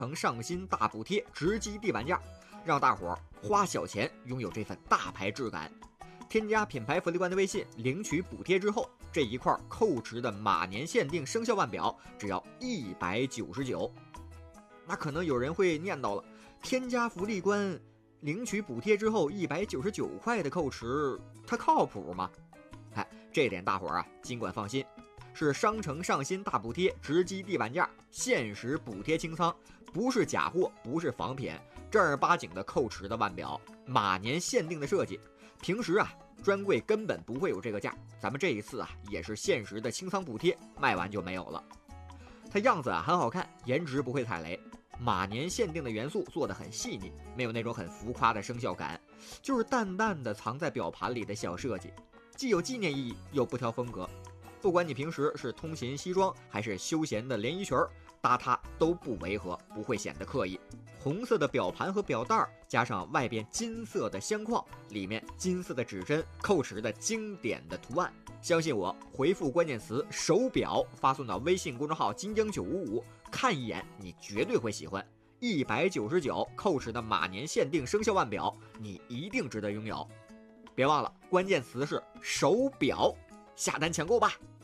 上新大补贴直击地板价，让大伙儿花小钱拥有这份大牌质感。添加品牌福利官的微信，领取补贴之后，这一块扣值的马年限定生肖腕表只要199。那可能有人会念叨了，添加福利官领取补贴之后199块的扣值，它靠谱吗？这点大伙儿尽管放心，是商城上新大补贴直击地板价，限时补贴清仓，不是假货，不是仿品，正儿八经的扣值的腕表，马年限定的设计。平时专柜根本不会有这个价，咱们这一次也是限时的清仓补贴，卖完就没有了。它样子很好看，颜值不会踩雷，马年限定的元素做得很细腻，没有那种很浮夸的生肖感，就是淡淡的藏在表盘里的小设计，既有纪念意义又不挑风格。不管你平时是通勤西装还是休闲的连衣裙，搭它都不违和，不会显得刻意。红色的表盘和表带加上外边金色的相框，里面金色的指针，扣持的经典的图案。相信我，回复关键词手表发送到微信公众号金江955，看一眼你绝对会喜欢。199扣持的马年限定生肖腕表，你一定值得拥有。别忘了关键词是手表，下单抢购吧。